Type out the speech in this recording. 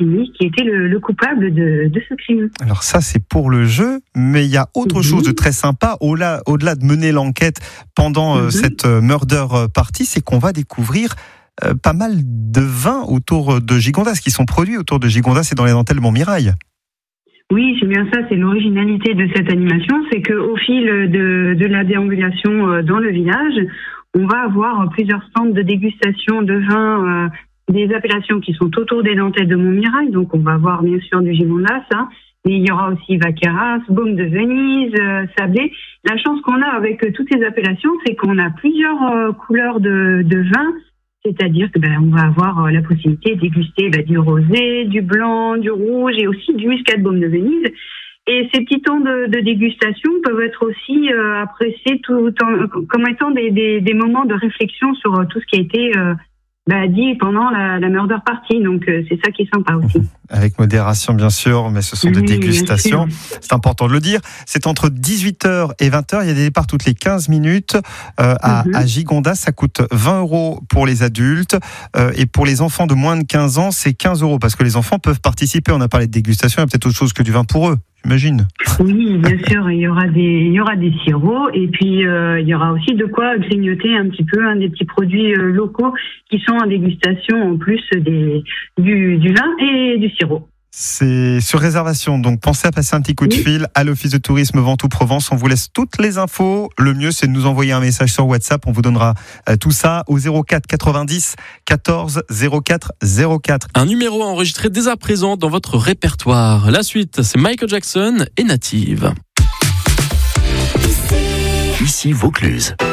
Montigny qui était le coupable de ce crime. Alors ça, c'est pour le jeu, mais il y a autre chose de très sympa, au-delà de mener l'enquête pendant cette murder party, c'est qu'on va découvrir pas mal de vins autour de Gigondas, qui sont produits autour de Gigondas et dans les dentelles Montmirail. Oui, c'est bien ça, c'est l'originalité de cette animation, c'est qu'au fil de la déambulation dans le village, on va avoir plusieurs stands de dégustation de vins, des appellations qui sont autour des dentelles de Montmirail, donc on va avoir bien sûr du Gigondas, mais il y aura aussi Vaqueras, Baume de Venise, Sablé. La chance qu'on a avec toutes ces appellations, c'est qu'on a plusieurs couleurs de vins. C'est-à-dire que on va avoir la possibilité de déguster du rosé, du blanc, du rouge et aussi du muscat de Baume de Venise. Et ces petits temps de dégustation peuvent être aussi appréciés comme étant des moments de réflexion sur tout ce qui a été dit pendant la murder party. Donc c'est ça qui est sympa aussi. Avec modération bien sûr, mais ce sont des dégustations. C'est important de le dire. C'est entre 18h et 20h. Il y a des départs toutes les 15 minutes à Gigondas. Ça coûte 20 € pour les adultes. Et pour les enfants de moins de 15 ans, c'est 15 € parce que les enfants peuvent participer. On a parlé de dégustation, il y a peut-être autre chose que du vin pour eux. J'imagine. Oui, bien sûr, il y aura des sirops et puis il y aura aussi de quoi grignoter un petit peu des petits produits locaux qui sont en dégustation en plus du vin et du sirop. C'est sur réservation, donc pensez à passer un petit coup de fil à l'Office de tourisme Ventoux-Provence. On vous laisse toutes les infos. Le mieux, c'est de nous envoyer un message sur WhatsApp. On vous donnera tout ça au 04 90 14 04 04. Un numéro enregistré dès à présent dans votre répertoire. La suite, c'est Michael Jackson et Native. Ici Vaucluse.